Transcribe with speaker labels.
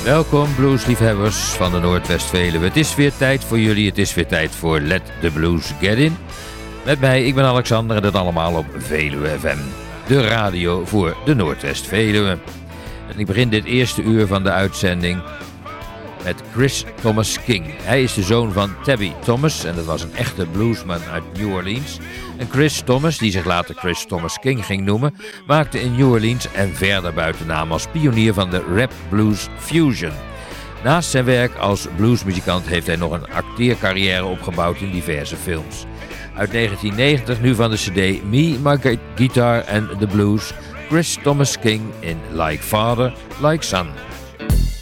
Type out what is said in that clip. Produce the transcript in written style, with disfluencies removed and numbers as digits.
Speaker 1: Welkom bluesliefhebbers van de Noordwest-Veluwe. Het is weer tijd voor jullie, het is weer tijd voor Let the Blues Get In. Met mij, ik ben Alexander en dat allemaal op Veluwe FM. De radio voor de Noordwest-Veluwe. En ik begin dit eerste uur van de uitzending met Chris Thomas King. Hij is de zoon van Tabby Thomas en dat was een echte bluesman uit New Orleans. En Chris Thomas, die zich later Chris Thomas King ging noemen, maakte in New Orleans en verder buiten naam als pionier van de rap blues fusion. Naast zijn werk als bluesmuzikant heeft hij nog een acteercarrière opgebouwd in diverse films. Uit 1990 nu van de cd Me, My Guitar and the Blues, Chris Thomas King in Like Father, Like Son.